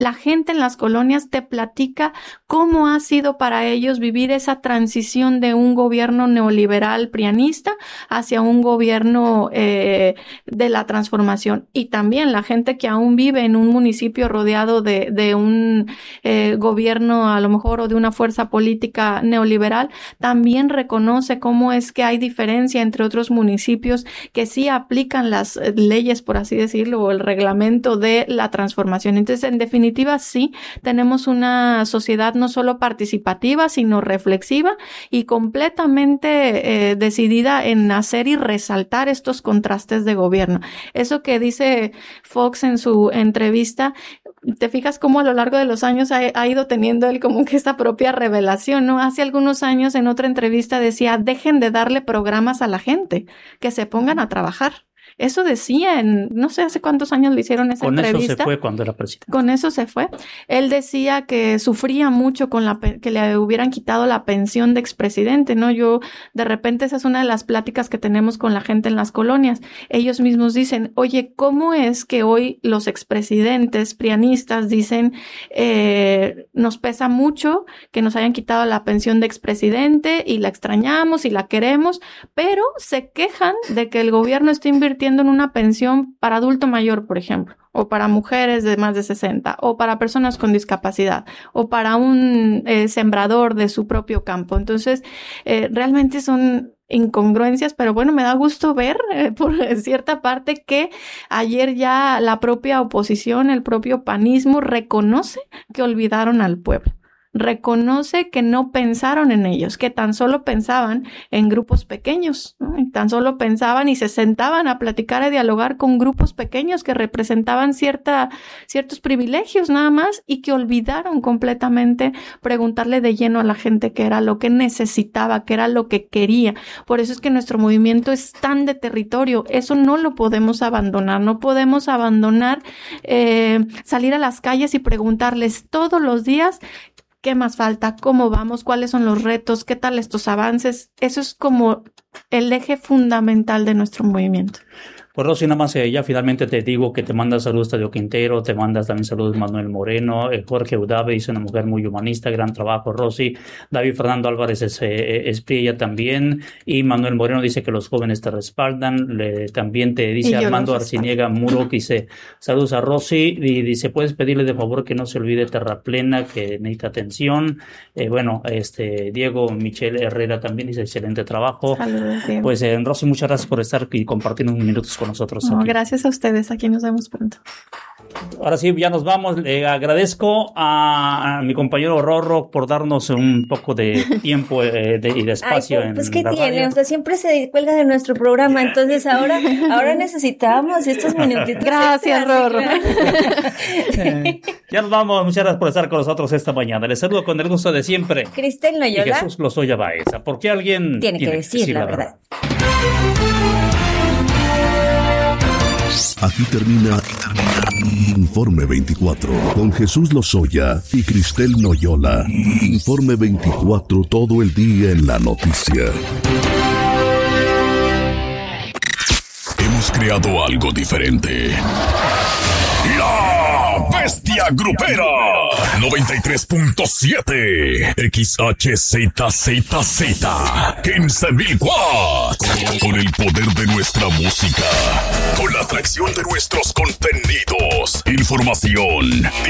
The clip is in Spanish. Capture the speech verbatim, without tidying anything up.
la gente en las colonias te platica cómo ha sido para ellos vivir esa transición de un gobierno neoliberal prianista hacia un gobierno eh, de la transformación. Y también la gente que aún vive en un municipio rodeado de, de un eh, gobierno a lo mejor o de una fuerza política neoliberal, también reconoce cómo es que hay diferencia entre otros municipios que sí aplican las leyes, por así decirlo, o el reglamento de la transformación. Entonces, en definitiva, sí, tenemos una sociedad no solo participativa, sino reflexiva y completamente eh, decidida en hacer y resaltar estos contrastes de gobierno. Eso que dice Fox en su entrevista, te fijas cómo a lo largo de los años ha, ha ido teniendo él como que esta propia revelación, ¿no? Hace algunos años en otra entrevista decía, dejen de darle programas a la gente, que se pongan a trabajar. Eso decía en, no sé hace cuántos años le hicieron esa con entrevista. Con eso se fue cuando era presidente. Con eso se fue. Él decía que sufría mucho con la, que le hubieran quitado la pensión de expresidente, ¿no? Yo, de repente, esa es una de las pláticas que tenemos con la gente en las colonias. Ellos mismos dicen, oye, ¿cómo es que hoy los expresidentes prianistas dicen, eh, nos pesa mucho que nos hayan quitado la pensión de expresidente y la extrañamos y la queremos, pero se quejan de que el gobierno está invirtiendo en una pensión para adulto mayor, por ejemplo, o para mujeres de más de sesenta, o para personas con discapacidad, o para un eh, sembrador de su propio campo? Entonces, eh, realmente son incongruencias, pero bueno, me da gusto ver eh, por cierta parte que ayer ya la propia oposición, el propio panismo reconoce que olvidaron al pueblo. Reconoce que no pensaron en ellos, que tan solo pensaban en grupos pequeños, ¿no? Y tan solo pensaban y se sentaban a platicar, a dialogar con grupos pequeños que representaban cierta, ciertos privilegios nada más, y que olvidaron completamente preguntarle de lleno a la gente qué era lo que necesitaba, qué era lo que quería. Por eso es que nuestro movimiento es tan de territorio. Eso no lo podemos abandonar. No podemos abandonar eh, salir a las calles y preguntarles todos los días ¿qué más falta? ¿Cómo vamos? ¿Cuáles son los retos? ¿Qué tal estos avances? Eso es como el eje fundamental de nuestro movimiento. Pues Rosy, nada más eh, ya finalmente te digo que te manda saludos Tadio Quintero, te mandas también saludos Manuel Moreno, eh, Jorge Udave, es una mujer muy humanista, gran trabajo Rosy, David Fernando Álvarez es, eh, es Priella también, y Manuel Moreno dice que los jóvenes te respaldan, le, también te dice Armando Arciniega Muro, que dice saludos a Rosy, y dice puedes pedirle de favor que no se olvide Terraplena, que necesita atención, eh, bueno, este Diego Michel Herrera también dice excelente trabajo. Saludos, Diego. Pues eh, Rosy, muchas gracias por estar y compartir unos minutos con nosotros. No, gracias a ustedes, aquí nos vemos pronto. Ahora sí, ya nos vamos. Le agradezco a, a mi compañero Rorro por darnos un poco de tiempo eh, de, y de espacio. Ay, pues, en ¿qué la tiene? radio. O sea, siempre se cuelga de nuestro programa, entonces ahora, ahora necesitamos estos minutitos. Gracias, Rorro. Eh, ya nos vamos. Muchas gracias por estar con nosotros esta mañana. Les saludo con el gusto de siempre. Cristel Noyola. Y Jesús Lozoya Baeza. Porque alguien tiene, tiene que decir, decir la, la verdad. verdad. Aquí termina, aquí termina Informe veinticuatro con Jesús Lozoya y Cristel Noyola. Informe veinticuatro, todo el día en la noticia. Hemos creado algo diferente. La Bestia Grupera noventa y tres punto siete X H Z Z Z quince mil watts. Con el poder de nuestra música, con la atracción de nuestros contenidos, información,